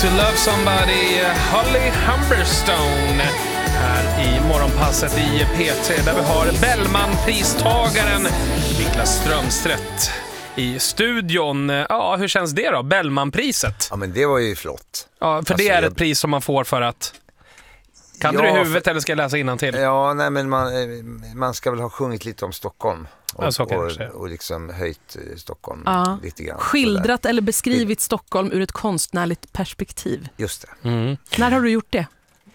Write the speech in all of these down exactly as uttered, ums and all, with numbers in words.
to Love Somebody, Holly Humberstone här i morgonpasset i P tre där vi har Bellman-pristagaren Niklas Strömstedt i studion. Ja, hur känns det då? Bellman-priset? Ja, men det var ju flott. Ja, för alltså, det är jag... ett pris som man får för att... Kan ja, du i huvudet för... eller ska jag läsa innantill? Ja, nej men man, man ska väl ha sjungit lite om Stockholm. Och, ja, så kan och, jag och liksom höjt Stockholm ja. lite grann. Skildrat eller beskrivit det... Stockholm ur ett konstnärligt perspektiv. Just det. Mm. När har du gjort det?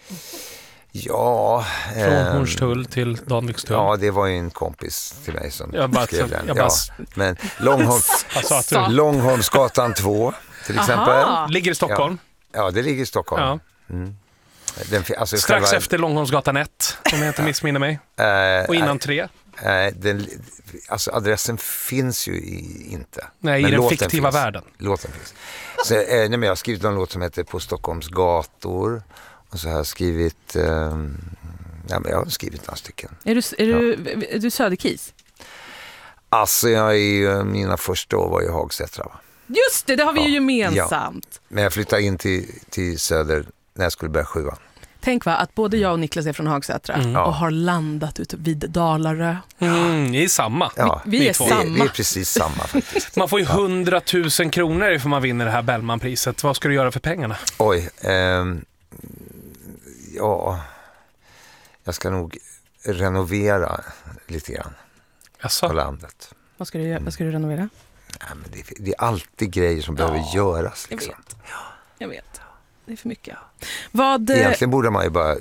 Ja... Från eh, Hornstull till Danvikstull. Ja, det var ju en kompis till mig som jag bara, skrev den. Jag bara... ja, men Långholm... Långholmsgatan två till exempel. Aha. Ligger i Stockholm? Ja, ja det ligger i Stockholm. Ja. Mm. Den, alltså, strax själva... efter Långholmsgatan ett, om jag inte missminner mig. Uh, och innan tre. Uh, den, alltså adressen finns ju i, inte. Nej, men i den fiktiva finns. världen. Låten finns. Så, uh, nej, men jag har skrivit en låt som heter På Stockholms gator. Och så har jag skrivit... Uh, ja, men jag har skrivit några stycken. Är du, är du, ja. är du Söderkis? Alltså, jag är ju, mina första år var ju Hagsätra, va? Just det, det har vi ja. ju gemensamt. Ja. Men jag flyttade in till, till Söder när jag skulle börja sjuan. Tänk va, att både jag och Niklas är från Hagsätra mm. och har landat ute vid Dalarö. Mm, ni är samma. Ja. Vi, vi är vi, samma. Vi är precis samma faktiskt. Man får ju hundratusen kronor ifall man vinner det här Bellman-priset. Vad ska du göra för pengarna? Oj, ehm, ja, jag ska nog renovera lite grann Asså? på landet. Vad ska du, mm. vad ska du renovera? Ja, men det, det är alltid grejer som ja, behöver göras. Liksom. Jag vet. Jag vet. Det är för mycket. Vad... Egentligen borde man ju bara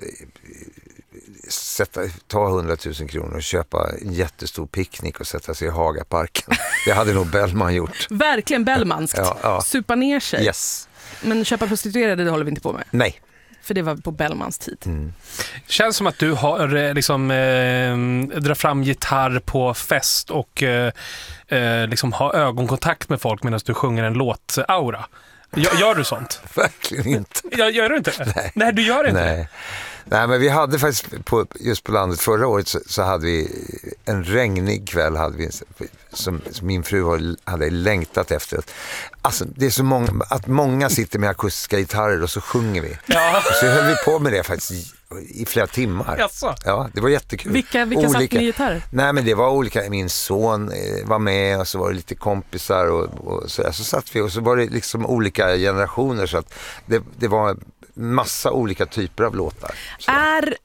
sätta, ta hundratusen kronor och köpa en jättestor picknick och sätta sig i Hagaparken. Det hade nog Bellman gjort. Verkligen Bellmanskt. Ja, ja. Supa ner sig. Yes. Men köpa prostituerade, det håller vi inte på med. Nej. För det var på Bellmans tid. Mm. Känns som att du har liksom eh, drar fram gitarr på fest och eh, liksom har ögonkontakt med folk medan du sjunger en låt-aura. Gör, gör du sånt? Verkligen inte. Gör, gör du inte? Nej. Nej, du gör inte. Nej. Nej, men vi hade faktiskt på, just på landet förra året så, så hade vi en regnig kväll hade vi, som, som min fru hade längtat efter. Alltså det är så många, att många sitter med akustiska gitarrer och så sjunger vi. Ja. Och så höll vi på med det faktiskt i, i flera timmar. Jaså. Ja, det var jättekul. Vilka, vilka satt med gitarrer? Nej, men det var olika. Min son var med och så var det lite kompisar och, och så, så satt vi och så var det liksom olika generationer så att det, det var massa olika typer av låtar. Så. Är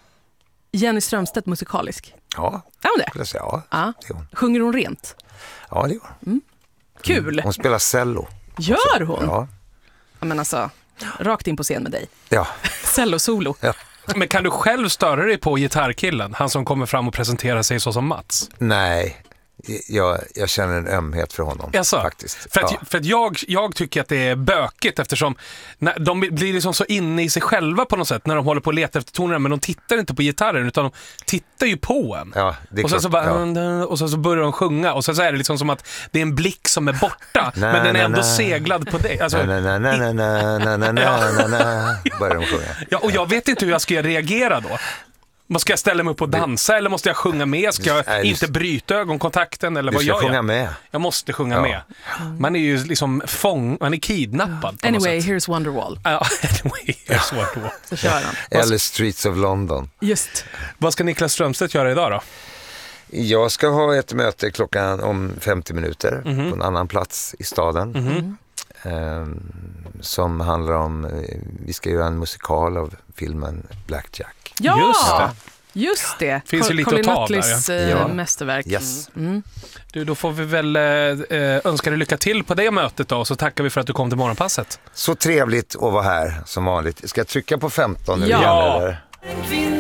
Jenny Strömstedt musikalisk? Ja, är hon det? Jag säga, ja, ja. det är hon. Sjunger hon rent? Ja, det gör hon. Mm. Kul. Mm. Hon spelar cello. Gör hon? Ja. Ja, men alltså, rakt in på scen med dig. Ja. Cello-solo. Ja. Men kan du själv störa dig på gitarrkillen? Han som kommer fram och presenterar sig så som Mats? Nej. Jag, jag känner en ömhet för honom. Jaså? Faktiskt. För, att, ja. för att jag, jag tycker att det är bökigt eftersom när, de blir liksom så inne i sig själva på något sätt när de håller på att leta efter tonerna, men de tittar inte på gitarren utan de tittar ju på en. Ja, det är och, sen klart, så bara, ja. och sen så börjar de sjunga och sen så är det liksom som att det är en blick som är borta na, men den är na, ändå na. seglad på dig. Alltså, na, na, na, na, na, na, na, na, na, börjar de sjunga. Ja, och jag vet inte hur jag ska reagera då. Ska jag ställa mig upp och dansa eller måste jag sjunga med? Ska jag Nej, inte bryta ögonkontakten eller vad gör jag? Du ska sjunga med. Jag måste sjunga ja. med. Man är ju liksom fång, man är kidnappad på Anyway, något sätt. here's Wonderwall. Ja, anyway, here's Wonderwall. Så kör han. Eller Streets of London. Just. Vad ska Niklas Strömstedt göra idag då? Jag ska ha ett möte klockan om femtio minuter mm-hmm. på en annan plats i staden. Mm-hmm. Um, som handlar om, vi ska göra en musikal av filmen Blackjack. Ja! Just det. Just det. Finns Col- ju lite Colin att ta Nutleys, där, ja. Ja. mästerverk. Yes. Mm. Du, då får vi väl äh, önska dig lycka till på det mötet då, och så tackar vi för att du kom till morgonpasset. Så trevligt att vara här som vanligt. Ska jag trycka på femton nu ja. igen eller?